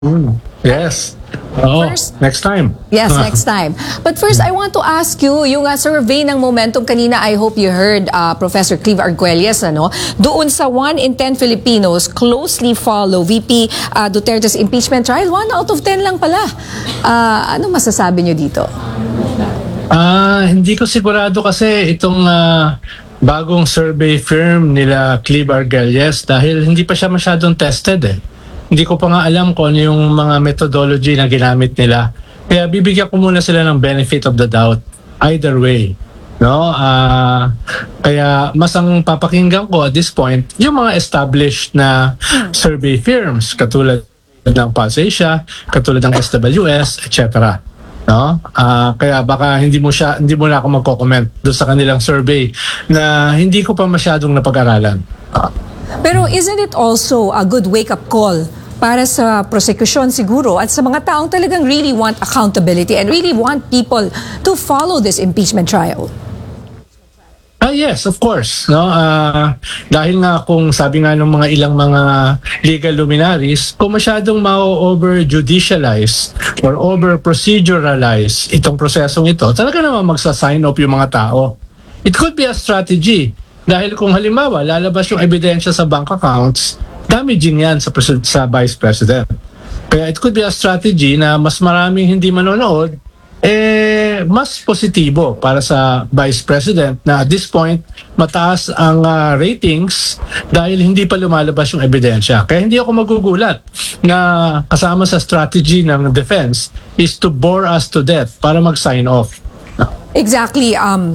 Yes. Oo, First- next time. Yes, next time. But first, I want to ask you, yung survey ng Momentum kanina, I hope you heard Professor Clive Arguelles, ano? Doon sa 1 in 10 Filipinos closely follow VP Duterte's impeachment trial, 1 out of 10 lang pala. Ano masasabi nyo dito? Hindi ko sigurado kasi itong bagong survey firm nila Clive Arguelles dahil hindi pa siya masyadong tested eh. Hindi ko pa nga alam kung ano yung mga methodology na ginamit nila. Kaya bibigyan ko muna sila ng benefit of the doubt either way. No? Kaya mas ang papakinggan ko at this point yung mga established na survey firms katulad ng Pulse Asia, katulad ng SWS, etc. No? Kaya baka hindi mo na ako magko-comment doon sa kanilang survey na hindi ko pa masyadong napag-aralan. Pero isn't it also a good wake-up call para sa prosecution siguro at sa mga taong talagang really want accountability and really want people to follow this impeachment trial? Yes, of course. No? Dahil nga kung sabi nga ng mga ilang mga legal luminaries, kung masyadong ma-over-judicialize or over-proceduralize itong prosesong ito, talaga naman magsa-sign off yung mga tao. It could be a strategy. Dahil kung halimbawa, lalabas yung ebidensya sa bank accounts, damaging yan sa Vice President. Kaya it could be a strategy na mas maraming hindi manonood, mas positibo para sa Vice President na at this point, mataas ang ratings dahil hindi pa lumalabas yung ebidensya. Kaya hindi ako magugulat na kasama sa strategy ng defense is to bore us to death para mag-sign off. Exactly,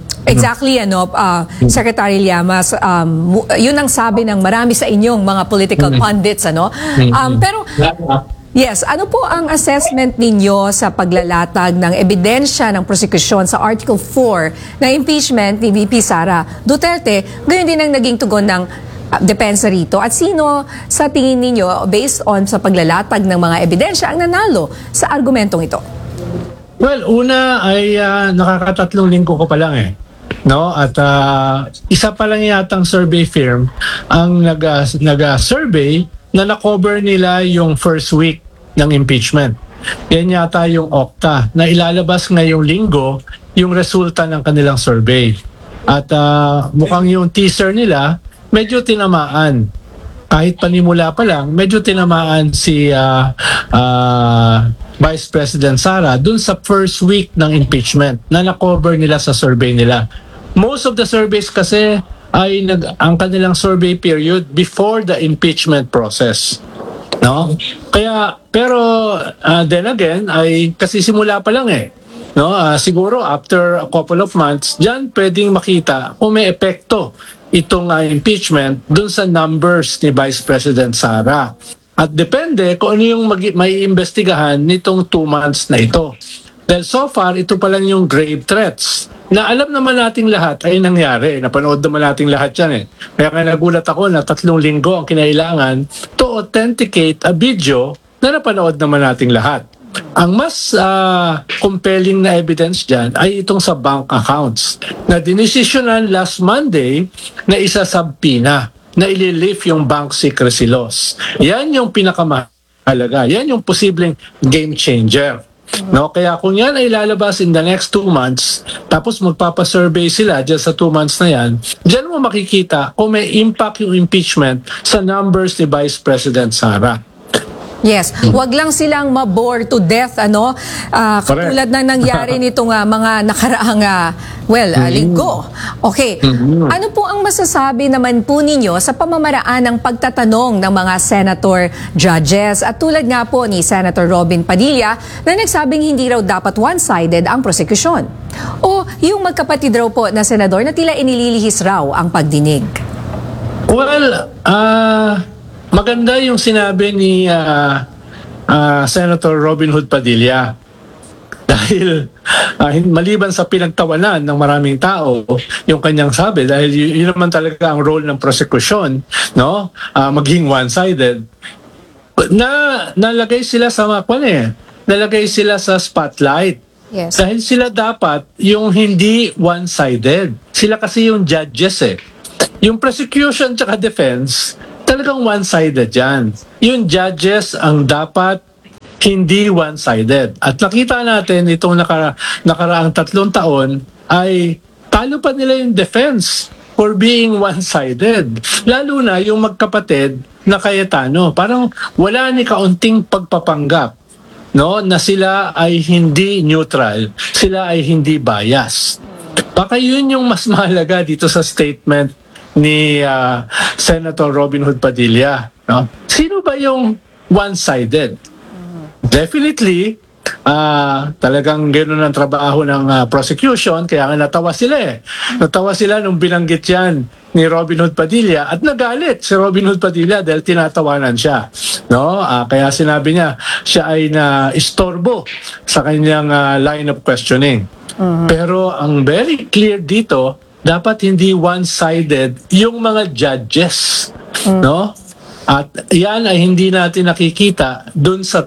Secretary Llamas, yun ang sabi ng marami sa inyong mga political pundits, ano? Pero, yes, ano po ang assessment ninyo sa paglalatag ng ebidensya ng prosecution sa Article 4 na impeachment ni VP Sara Duterte, gayon din ang naging tugon ng depensa rito? At sino sa tingin ninyo, based on sa paglalatag ng mga ebidensya, ang nanalo sa argumentong ito? Well, una ay nakakatatlong linggo ko pa lang eh. No? At isa pa lang yatang survey firm ang nag-survey na na-cover nila yung first week ng impeachment. Yan yata yung Okta na ilalabas ngayong linggo yung resulta ng kanilang survey. At mukhang yung teaser nila medyo tinamaan. Kahit panimula pa lang, medyo tinamaan si Vice President Sara dun sa first week ng impeachment na na-cover nila sa survey nila. Most of the surveys kasi ay ang kanilang survey period before the impeachment process. No? Kaya pero then again ay kasi simula pa lang eh. No? Siguro after a couple of months diyan pwedeng makita kung may epekto itong impeachment dun sa numbers ni Vice President Sara. At depende kung ano yung may imbestigahan nitong 2 months na ito. Dahil so far, ito pa lang yung grave threats na alam naman nating lahat ay nangyari. Napanood naman nating lahat yan eh. Kaya nagulat ako na 3 linggo ang kinailangan to authenticate a video na napanood naman nating lahat. Ang mas compelling na evidence dyan ay itong sa bank accounts na dinesisyonan last Monday na isa-subpoena na ililift yung bank secrecy laws. Yan yung pinakamahalaga. Yan yung posibleng game changer. No? Kaya kung yan ay lalabas in the next 2 months, tapos magpapasurvey sila dyan sa 2 months na yan, dyan mo makikita kung may impact yung impeachment sa numbers ni Vice President Sara. Yes, wag lang silang mabore to death, ano? Katulad na nangyari nitong mga nakaraang linggo. Okay. Ano po ang masasabi naman po ninyo sa pamamaraan ng pagtatanong ng mga senator judges at tulad nga po ni Senator Robin Padilla na nagsabing hindi raw dapat one-sided ang prosecution? O yung magkapatid raw po na senador na tila inililihis raw ang pagdinig? Well, maganda yung sinabi ni Senator Robin Hood Padilla. Dahil maliban sa pinagtawanan ng maraming tao, yung kanyang sabi, dahil yun naman talaga ang role ng prosecution, no? Maging one-sided. Nalagay sila sa nalagay sila sa spotlight. Yes. Dahil sila dapat yung hindi one-sided. Sila kasi yung judges eh. Yung prosecution tsaka defense, talagang one-sided yan. Yung judges ang dapat hindi one-sided. At nakita natin itong nakaraang 3 taon ay talo pa nila yung defense for being one-sided. Lalo na yung magkapatid na Cayetano. Parang wala ni kaunting pagpapanggap, no, na sila ay hindi neutral, sila ay hindi biased. Baka yun yung mas mahalaga dito sa statement ni Senator Robin Hood Padilla. No? Sino ba yung one-sided? Definitely, talagang gano'n ang trabaho ng prosecution, kaya nga natawa sila eh. Natawa sila nung binanggit yan ni Robin Hood Padilla at nagalit si Robin Hood Padilla dahil tinatawanan siya. No? Kaya sinabi niya, siya ay na-istorbo sa kanyang line of questioning. Pero ang very clear dito, dapat hindi one-sided yung mga judges. No? At yan ay hindi natin nakikita dun sa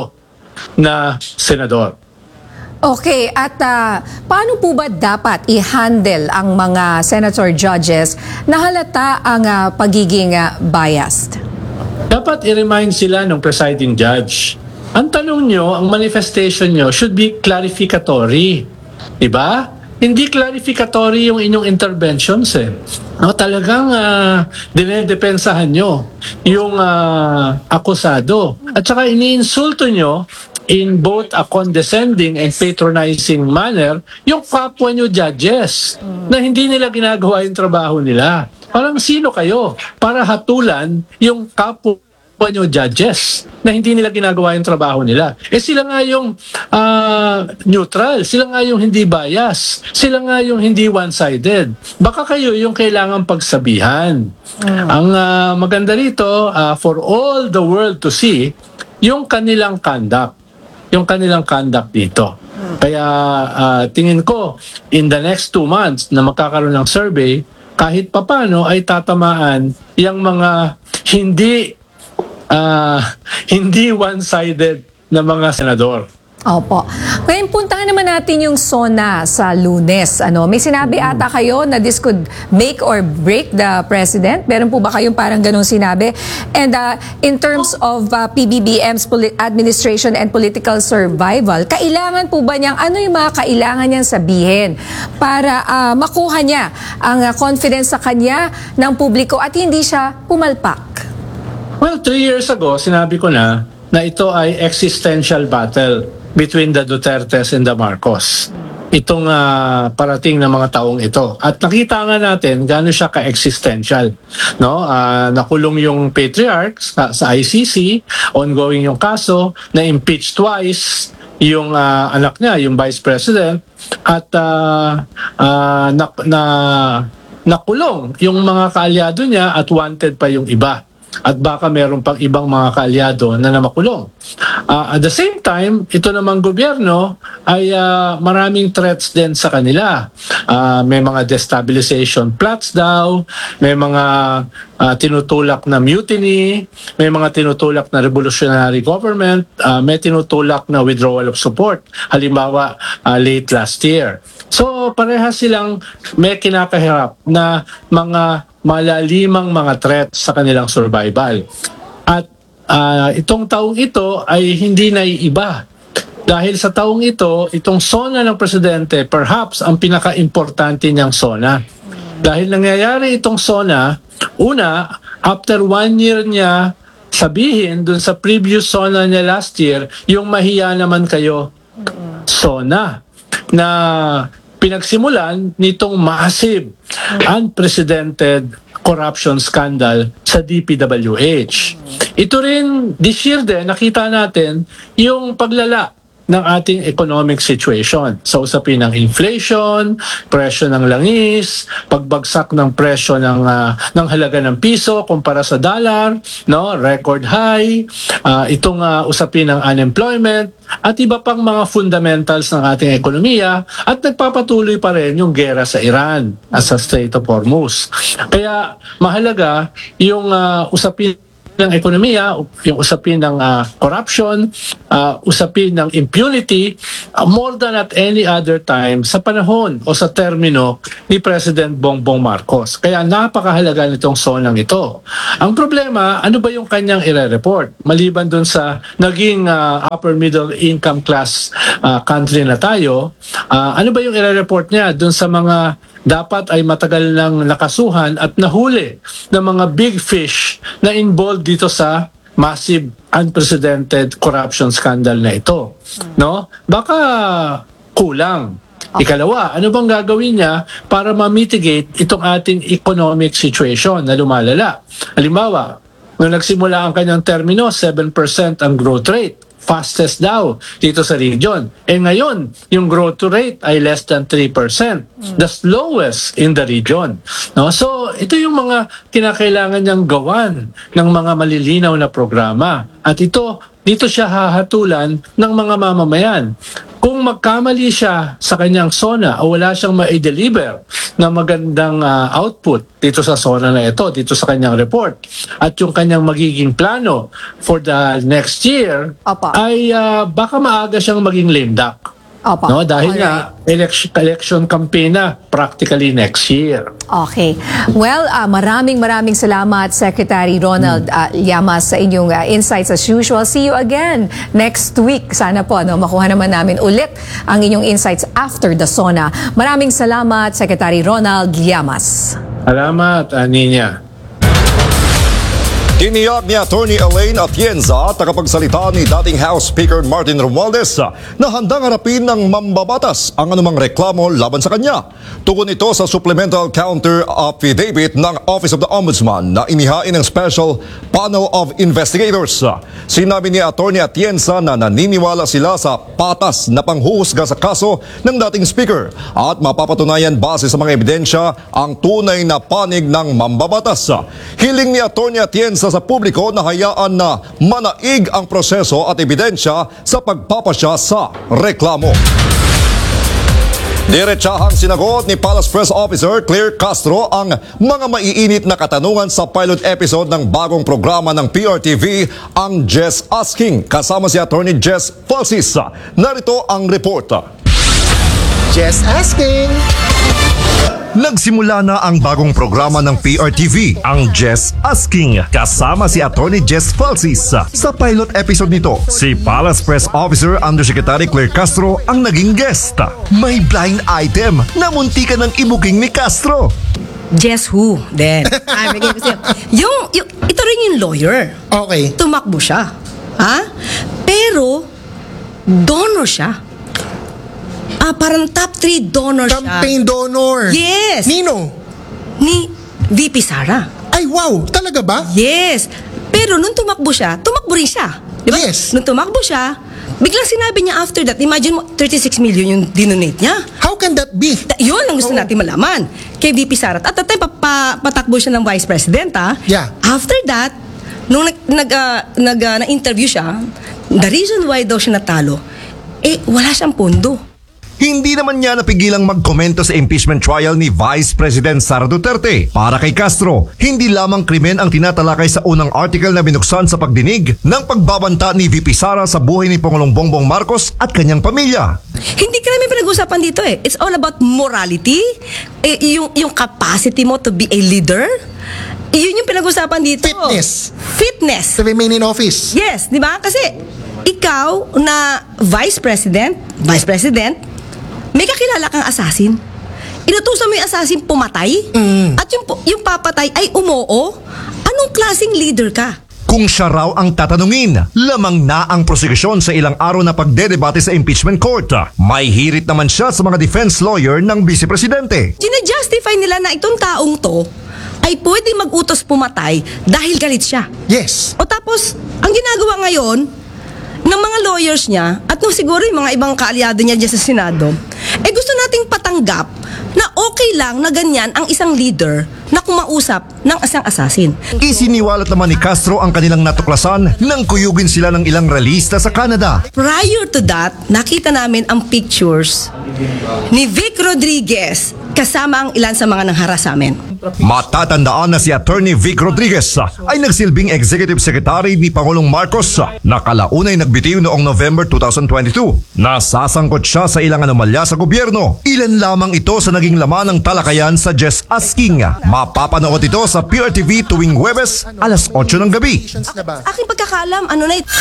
3 na senador. Okay, at paano po ba dapat i-handle ang mga senator judges na halata ang pagiging biased? Dapat i-remind sila ng presiding judge. Ang tanong nyo, ang manifestation nyo should be clarificatory. Diba? Hindi clarificatory yung inyong interventions eh. No, talagang dinedepensahan nyo yung akusado. At saka iniinsulto nyo in both a condescending and patronizing manner yung kapwa nyo judges na hindi nila ginagawa yung trabaho nila. Parang sino kayo para hatulan yung kapwa nyo judges na hindi nila ginagawa yung trabaho nila. Eh sila nga yung neutral, sila nga yung hindi bias, sila nga yung hindi one-sided. Baka kayo yung kailangan pagsabihan. Ang maganda rito, for all the world to see, yung kanilang conduct. Yung kanilang conduct dito. Kaya tingin ko, in the next 2 months na magkakaroon ng survey, kahit papano ay tatamaan yung mga hindi one-sided na mga senador. Opo. Ngayon, puntahan naman natin yung SONA sa Lunes. May sinabi ata kayo na this could make or break the president? Meron po ba kayong parang ganong sinabi? And in terms of PBBM's administration and political survival, kailangan po ba niyang, ano yung mga kailangan niyang sabihin para makuha niya ang confidence sa kanya ng publiko at hindi siya pumalpak? Well, 3 years ago, sinabi ko na ito ay existential battle between the Dutertes and the Marcos. Itong parating na mga taong ito. At nakita nga natin gaano siya ka-existential. No? Nakulong yung patriarch sa ICC, ongoing yung kaso, na-impeach twice yung anak niya, yung vice president, at nakulong yung mga kaalyado niya at wanted pa yung iba. At baka meron pang ibang mga kaalyado na namakulong. At the same time, ito namang gobyerno ay maraming threats din sa kanila. May mga destabilization plots daw, may mga tinutulak na mutiny, may mga tinutulak na revolutionary government, may tinutulak na withdrawal of support. Halimbawa, late last year. So, parehas silang may kinakahirap na mga malalimang mga threats sa kanilang survival. At itong taong ito ay hindi naiiba. Dahil sa taong ito, itong SONA ng presidente, perhaps ang pinaka-importante niyang SONA. Dahil nangyayari itong SONA, una, after 1 year niya sabihin dun sa previous SONA niya last year, yung mahiya naman kayo SONA na pinagsimulan nitong massive, unprecedented corruption scandal sa DPWH. Ito rin, this year din, nakita natin yung paglala ng ating economic situation. Sa usapin ng inflation, presyo ng langis, pagbagsak ng presyo ng halaga ng piso kumpara sa dollar, no, record high, itong usapin ng unemployment, at iba pang mga fundamentals ng ating ekonomiya, at nagpapatuloy pa rin yung gera sa Iran at sa Strait of Hormuz. Kaya mahalaga yung usapin ng ekonomiya, yung usapin ng corruption, usapin ng impunity, more than at any other time sa panahon o sa termino ni President Bongbong Marcos. Kaya napakahalaga nitong SONA ito. Ang problema, ano ba yung kanyang ire-report? Maliban dun sa naging upper middle income class country na tayo, ano ba yung ire-report niya dun sa mga dapat ay matagal nang nakasuhan at nahuli ng mga big fish na involved dito sa massive unprecedented corruption scandal na ito, no? Baka kulang. Ikalawa, ano bang gagawin niya para ma-mitigate itong ating economic situation na lumalala? Halimbawa, nung nagsimula ang kanyang termino, 7% ang growth rate. Fastest daw dito sa region. Ngayon, yung growth rate ay less than 3%. The slowest in the region. No? So, ito yung mga kinakailangan niyang gawan ng mga malilinaw na programa. At dito siya hahatulan ng mga mamamayan. Kung magkamali siya sa kanyang SONA o wala siyang ma-deliver na magandang output dito sa SONA na ito, dito sa kanyang report, at yung kanyang magiging plano for the next year, Opo. ay baka maaga siyang maging lame duck. Opo. No? Dahil nga, election campaign na practically next year. Okay. Well, maraming salamat, Secretary Ronald Llamas, sa inyong insights as usual. See you again next week. Sana po makuha naman namin ulit ang inyong insights after the SONA. Maraming salamat, Secretary Ronald Llamas. Salamat, Ninya. Tiniyak ni Attorney Elaine Atienza, tagapagsalita ni dating House Speaker Martin Romualdez, na handang harapin ng mambabatas ang anumang reklamo laban sa kanya. Tugon ito sa supplemental counter affidavit ng Office of the Ombudsman na inihain ng Special Panel of Investigators. Sinabi ni Attorney Atienza na naniniwala sila sa patas na panghuhusga sa kaso ng dating Speaker at mapapatunayan base sa mga ebidensya ang tunay na panig ng mambabatas. Hiling ni Attorney Atienza sa publiko na hayaan na manaig ang proseso at ebidensya sa pagpapasya sa reklamo. Diretsahang sinagot ni Palace Press Officer Claire Castro ang mga maiinit na katanungan sa pilot episode ng bagong programa ng PRTV, ang Jess Asking, kasama si Attorney Jess Falsis. Narito ang report. Just asking. Nagsimula na ang bagong programa ng PRTV, ang Jess Asking, kasama si Attorney Jess Falsis. Sa pilot episode nito, si Palace Press Officer Undersecretary Claire Castro ang naging guest. May blind item na muntikan ng ibuking ni Castro. Jess who? Then, kasi, ito rin yung lawyer. Okay. Tumakbo siya. Ha? Pero, donor siya. Parang top 3 donor siya. Campaign donor. Yes. Nino? Ni VP Sara. Ay, wow. Talaga ba? Yes. Pero nung tumakbo siya, tumakbo rin siya. Di ba? Yes. Nung tumakbo siya, biglang sinabi niya after that, imagine mo, 36 million yung dinonate niya. How can that be? Yun ang gusto natin malaman kay VP Sara. At that time, patakbo siya ng Vice President, ha? Yeah. After that, nung na-interview siya, the reason why daw siya natalo, wala siyang pondo. Hindi naman niya napigilang magkomento sa impeachment trial ni Vice President Sara Duterte. Para kay Castro, hindi lamang krimen ang tinatalakay sa unang article na binuksan sa pagdinig ng pagbabanta ni VP Sara sa buhay ni Pangulong Bongbong Marcos at kanyang pamilya. Hindi ka namin pinag-usapan dito eh. It's all about morality, yung capacity mo to be a leader. Yun yung pinag-usapan dito. Fitness. To remain in office. Yes, di ba? Kasi ikaw na Vice President, may kakilala kang assassin. Inutusan mo yung assassin pumatay, at yung papatay ay umoo. Anong klaseng leader ka? Kung siya raw ang tatanungin, lamang na ang prosekusyon sa ilang araw na pagdedebate sa impeachment court. May hirit naman siya sa mga defense lawyer ng Vice Presidente. Gina-justify nila na itong taong to ay pwede mag-utos pumatay dahil galit siya. Yes. O tapos, ang ginagawa ngayon ng mga lawyers niya at nung siguro yung mga ibang kaalyado niya dyan sa Senado, gusto nating patanggap na okay lang na ganyan ang isang leader na kumausap ng isang assassin. Isiniwalat naman ni Castro ang kanilang natuklasan nang kuyugin sila ng ilang realista sa Canada. Prior to that, nakita namin ang pictures ni Vic Rodriguez kasama ang ilan sa mga nangharas sa amin. Matatandaan na si Attorney Vic Rodriguez ay nagsilbing Executive Secretary ni Pangulong Marcos na kalaunay nagbitiw noong November 2022. Nasasangkot siya sa ilang anomalya sa gobyerno. Ilan lamang ito sa naging laman ng talakayan sa Just Asking. Mapapanood ito sa PRTV tuwing Huwebes alas 8 ng gabi. Na ba? Aking pagkakaalam, ano na ito?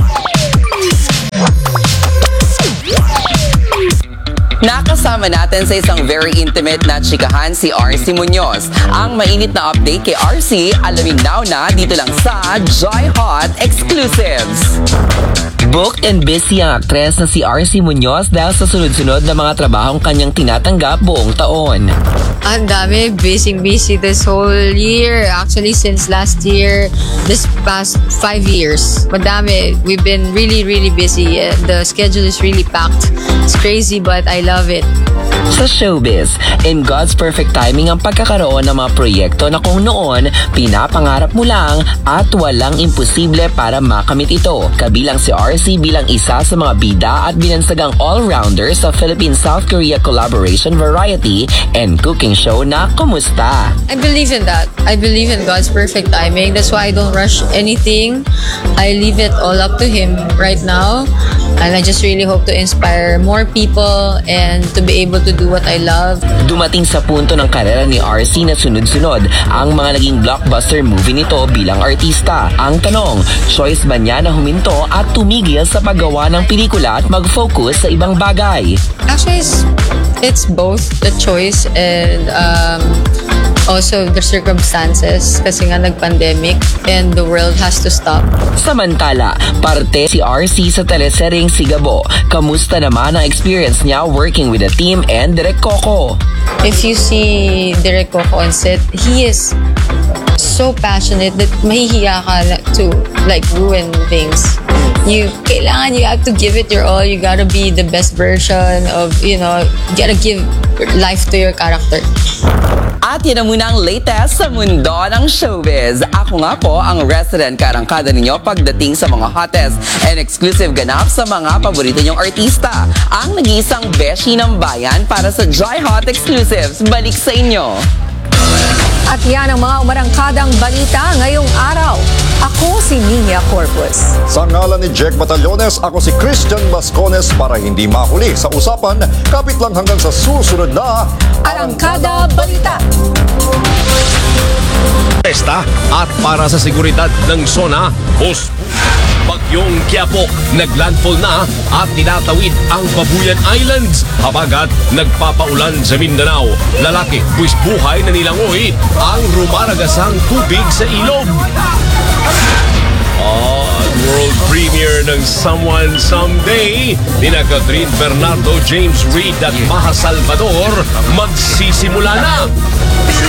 Nakasama natin sa isang very intimate na chikahan si RC Muñoz. Ang mainit na update kay RC, alamin now na dito lang sa Joy Hot Exclusives. Booked and busy ang aktres na si RC Muñoz dahil sa sunod-sunod na mga trabahong kanyang tinatanggap buong taon. Ang dami, busy this whole year. Actually, since last year, this past 5 years. Madami. We've been really, really busy. The schedule is really packed. It's crazy, but I love it. Sa showbiz, in God's perfect timing ang pagkakaroon ng mga proyekto na kung noon, pinapangarap mo lang at walang imposible para makamit ito. Kabilang si RC bilang isa sa mga bida at binansagang all-rounder sa Philippine-South Korea collaboration variety and cooking show na Kumusta. I believe in that. I believe in God's perfect timing. That's why I don't rush anything. I leave it all up to Him right now. And I just really hope to inspire more people and to be able to do what I love. Dumating sa punto ng karera ni RC na sunod-sunod ang mga naging blockbuster movie nito bilang artista. Ang tanong, choice ba niya na huminto at tumigil sa paggawa ng pelikula at mag-focus sa ibang bagay? Actually, it's both the choice and also the circumstances kasi nga nag-pandemic and the world has to stop. Samantala, parte si RC sa teleseryeng Sigabo. Kamusta naman ang experience niya working with the team and Direk Coco? If you see Direk Coco on set, he is so passionate that mahihiya ka to like ruin things. You have to give it your all. You gotta be the best version of, you gotta give life to your character. At yan na muna ang latest sa mundo ng showbiz. Ako nga po ang resident karangkada ninyo pagdating sa mga hottest and exclusive ganap sa mga paborito nyong artista. Ang nag-iisang beshi ng bayan para sa Joy Hot Exclusives. Balik sa inyo. At yan ang mga umarangkadang balita ngayong araw. Ako si Nina Corpus. Sa ngalan ni Jack Batallones, ako si Christian Bascones para hindi mahuli sa usapan. Kapit lang hanggang sa susunod na Arangkada Balita. Testa at para sa seguridad ng zona, Bagyong Quiapo naglandfall na at tinatawid ang Babuyan Islands. Habagat nagpapaulan sa Mindanao. Lalaki, buwis buhay na nilangoy ang rumaragasang tubig sa ilog. World premiere ng Someone Someday nina Catherine Bernardo, James Reid at Maha Salvador magsisimula na.